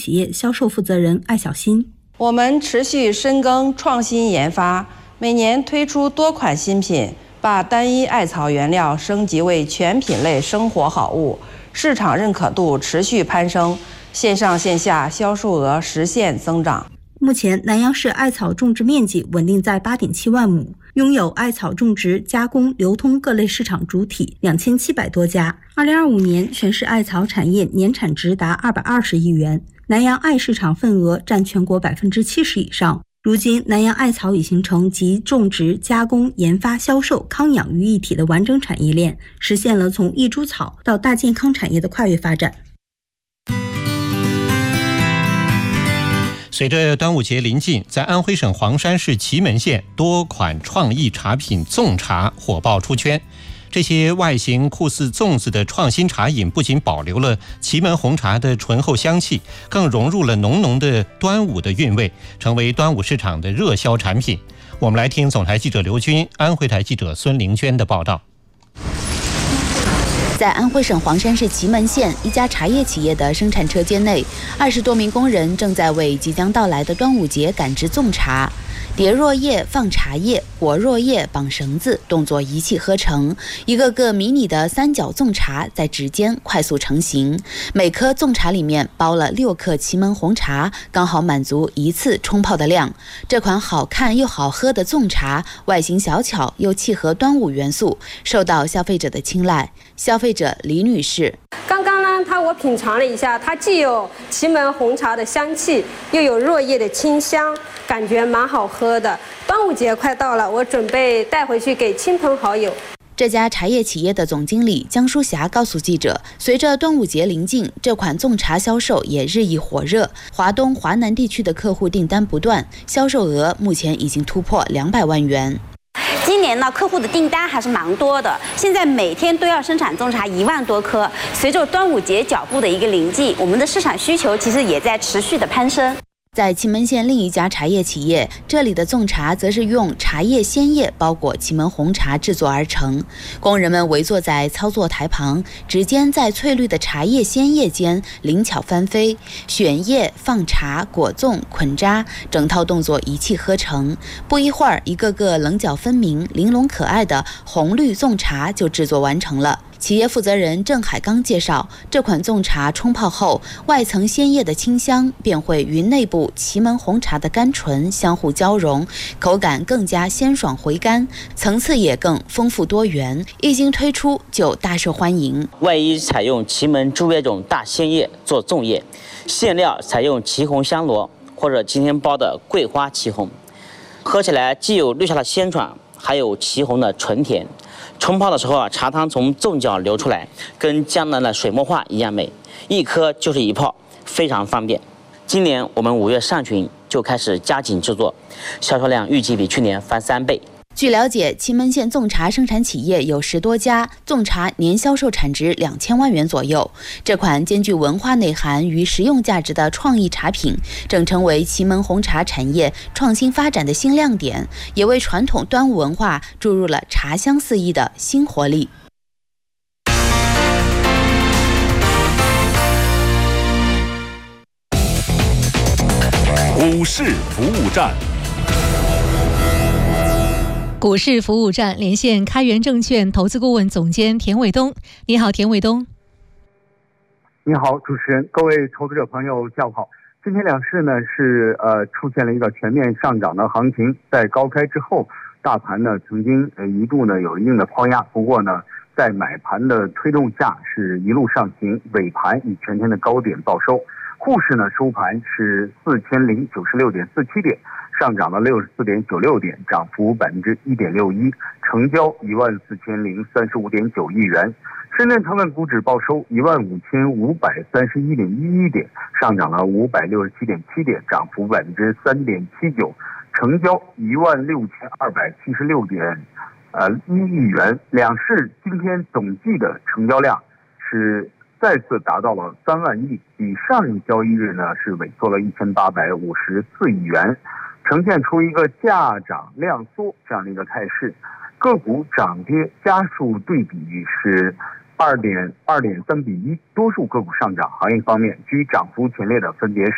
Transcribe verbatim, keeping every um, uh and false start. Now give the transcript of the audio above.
企业销售负责人艾小新。 我们持续深耕创新研发，每年推出多款新品，把单一艾草原料升级为全品类生活好物，市场认可度持续攀升，线上线下销售额实现增长。 目前，南阳市艾草种植面积稳定在 八点七万亩，拥有艾草种植、加工、流通各类市场主体两千七百多家。二零二五年，全市艾草产业年产值达二百二十亿元，南阳艾市场份额占全国百分之七十以上。如今，南阳艾草已形成集种植、加工、研发、销售、康养于一体的完整产业链，实现了从一株草到大健康产业的跨越发展。 随着端午节临近，在安徽省黄山市祁门县，多款创意茶品粽茶火爆出圈。这些外形酷似粽子的创新茶饮，不仅保留了祁门红茶的醇厚香气，更融入了浓浓的端午的韵味，成为端午市场的热销产品。我们来听总台记者刘军、安徽台记者孙玲娟的报道。 在安徽省黄山市祁门县一家茶叶企业的生产车间内，二十多名工人正在为即将到来的端午节赶制粽茶。叠箬叶放茶叶，裹箬叶绑绳子，动作一气呵成，一个个迷你的三角粽茶在指尖快速成型。每颗粽茶里面包了六克祁门红茶，刚好满足一次冲泡的量。这款好看又好喝的粽茶，外形小巧又契合端午元素，受到消费者的青睐。消费者李女士， 刚刚呢，它我品尝了一下，它既有祁门红茶的香气，又有箬叶的清香，感觉蛮好喝的。端午节快到了，我准备带回去给亲朋好友。 这家茶叶企业的总经理江淑霞告诉记者，随着端午节临近，这款粽茶销售也日益火热，华东、华南地区的客户订单不断，销售额目前已经突破两百万元。 今年呢，客户的订单还是蛮多的，现在每天都要生产粽茶一万多颗。随着端午节脚步的一个临近，我们的市场需求其实也在持续的攀升。 在祁门县另一家茶叶企业，这里的粽茶则是用茶叶鲜叶包裹祁门红茶制作而成。工人们围坐在操作台旁，指尖在翠绿的茶叶鲜叶间灵巧翻飞，选叶、放茶、裹粽、捆扎，整套动作一气呵成。不一会儿，一个个棱角分明、玲珑可爱的红绿粽茶就制作完成了。企业负责人郑海刚介绍，这款粽茶冲泡后，外层鲜叶的清香便会与内部祁门红茶的甘醇相互交融，口感更加鲜爽回甘，层次也更丰富多元。一经推出就大受欢迎。 外衣采用祁门朱叶种大鲜叶做粽叶，馅料采用祁红香螺或者今天包的桂花祁红，喝起来既有绿茶的鲜爽，还有祁红的纯甜。冲泡的时候啊，茶汤从粽角流出来，跟江南的水墨画一样美，一颗就是一泡，非常方便。今年我们五月上旬就开始加紧制作，销售量预计比去年翻三倍。 据了解，祁门县粽茶生产企业有十多家，粽茶年销售产值两千万元左右。这款兼具文化内涵与实用价值的创意茶品，正成为祁门红茶产业创新发展的新亮点，也为传统端午文化注入了茶香四溢的新活力。 股市服务站。 股市服务站连线开源证券投资顾问总监田伟东。你好，田伟东。 你好，主持人，各位投资者朋友，下午好。今天两市呢是呃出现了一个全面上涨的行情，在高开之后，大盘呢曾经呃一度呢有一定的抛压，不过呢在买盘的推动下是一路上行，尾盘以全天的高点报收。沪市呢收盘是四千零九十六点四七点。上涨了六十四点九六点，涨幅百分之一点六一，成交一万四千零三十五点九亿元。深圳成分股指报收一万五千五百三十一点一一点，上涨了五百六十七点七点，涨幅百分之三点七九，成交一万六千二百七十六点呃一亿元。两市今天总计的成交量是再次达到了三万亿，比上一交易日呢是萎缩了一千八百五十四亿元。呈现出一个价涨量缩这样的一个态势，个股涨跌家数对比是二点二点三比一，多数个股上涨。行业方面，居涨幅前列的分别是